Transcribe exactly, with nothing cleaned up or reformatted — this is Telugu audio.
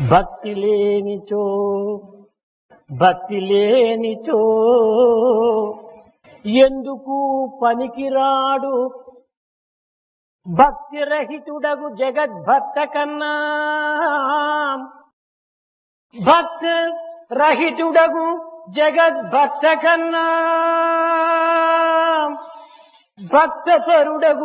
భక్తి లేనిచో భక్తి లేనిచో ఎందుకు పనికిరాడు భక్తి రహితుడగు జగద్భక్త కన్నా భక్త రహితుడగు జగద్భక్త కన్నా భక్త పరుడగు